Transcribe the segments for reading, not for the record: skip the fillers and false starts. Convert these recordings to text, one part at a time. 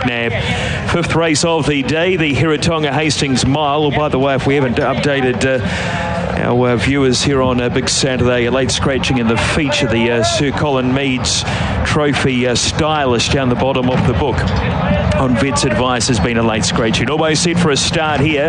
McNabb. Fifth race of the day, the Hiratonga Hastings Mile. Oh, by the way, if we haven't updated our viewers here on Big Saturday, a late scratching in the feature, the Sir Colin Meads Trophy Stylish down the bottom of the book on Vet's advice has been a late scratching. Almost set for a start here.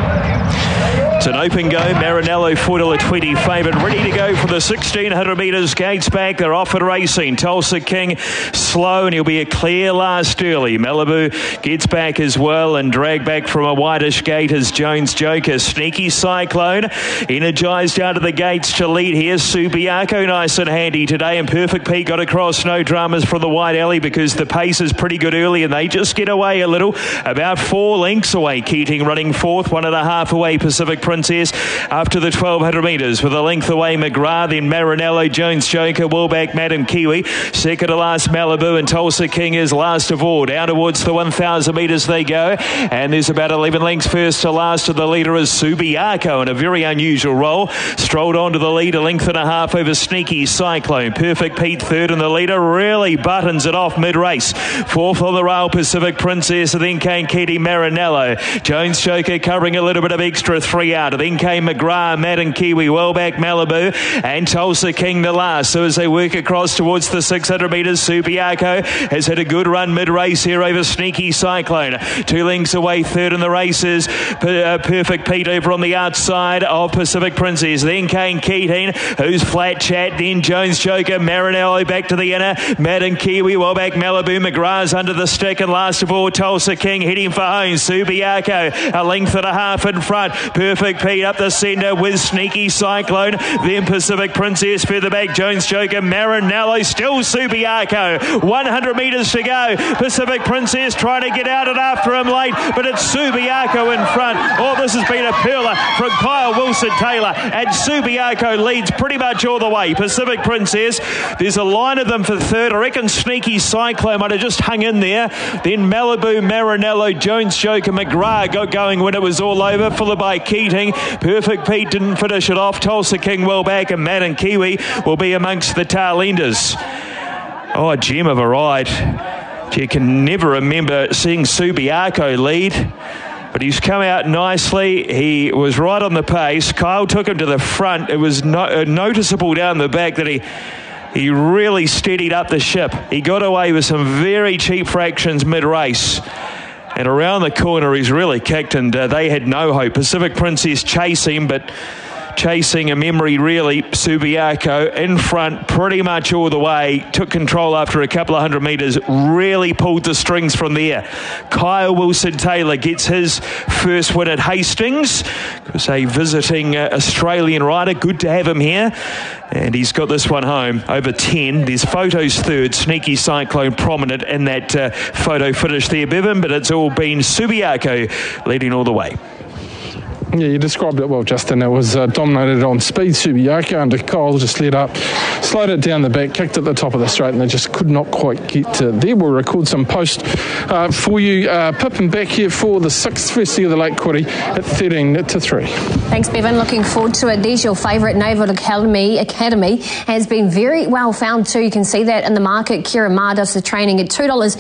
It's an open go. Marinello, $4.20 favourite, ready to go for the 1,600 metres. Gates back. They're off and racing. Tulsa King slow, and he'll be a clear last early. Malibu gets back as well and drag back from a whitish gate as Jones Joker. Sneaky Cyclone energised out of the gates to lead here. Subiaco nice and handy today, and Perfect Pete got across. No dramas from the wide alley because the pace is pretty good early and they just get away a little. About 4 lengths away. Keating running fourth, 1.5 away. Pacific Princess after the 1,200 metres with a length away. McGrath, then Marinello, Jones Joker, Wellback, Madam Kiwi. Second to last Malibu, and Tulsa King is last of all. Down towards the 1,000 metres they go, and there's about 11 lengths first to last, and the leader is Subiaco in a very unusual role. Strolled on to the lead, a length and a half over Sneaky Cyclone. Perfect Pete third, and the leader really buttons it off mid-race. Fourth on the rail, Pacific Princess, and then came Katie Marinello. Jones Joker covering a little bit of extra 3 out. Then came McGrath, Madam Kiwi, Wellback, Malibu, and Tulsa King the last. So as they work across towards the 600 metres, Subiaco has had a good run mid-race here over Sneaky Cyclone. 2 lengths away, third in the races. Perfect Pete over on the outside of Pacific Princess. Then came Keating, who's flat chat. Then Jones Joker, Marinello back to the inner. Madam Kiwi, Wellback, Malibu, McGrath's under the stick, and last of all, Tulsa King heading for home. Subiaco, a length and a half in front. Perfect Pete up the centre with Sneaky Cyclone. Then Pacific Princess further back. Jones Joker, Marinello, still Subiaco. 100 metres to go. Pacific Princess trying to get out and after him late, but it's Subiaco in front. Oh, this has been a pearler from Kyle Wilson-Taylor, and Subiaco leads pretty much all the way. Pacific Princess, there's a line of them for third. I reckon Sneaky Cyclone might have just hung in there. Then Malibu, Marinello, Jones Joker, McGrath got going when it was all over, followed by Keating. Perfect Pete didn't finish it off. Tulsa King well back, and Matt and Kiwi will be amongst the tail enders. Oh, a gem of a ride. You can never remember seeing Subiaco lead, but he's come out nicely. He was right on the pace. Kyle took him to the front. It was noticeable down the back that he really steadied up the ship. He got away with some very cheap fractions mid-race. And around the corner, he's really kicked, and they had no hope. Pacific Princess chasing, but chasing a memory really. Subiaco in front pretty much all the way. Took control after a couple of 100 metres. Really pulled the strings from there. Kyle Wilson-Taylor gets his first win at Hastings. It was a visiting Australian rider. Good to have him here. And he's got this one home over 10. There's Photos third. Sneaky Cyclone prominent in that photo finish there, Bevan. But it's all been Subiaco leading all the way. Yeah, you described it well, Justin. It was dominated on speed. Subiaco under Kyle just led up, slowed it down the back, kicked at the top of the straight, and they just could not quite get there. We'll record some post for you. Pip and back here for the 6th first of the late quaddy at 13-3. Thanks, Bevan. Looking forward to it. There's your favourite Naval Academy has been very well found too. You can see that in the market. Kira Ma does the training at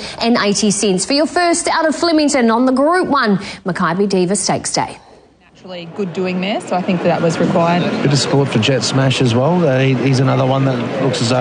$2.80 for your first out of Flemington on the Group 1 Makybe Diva Stakes Day. Good doing there, so I think that was required. Bit of support for Jet Smash as well. He's another one that looks as though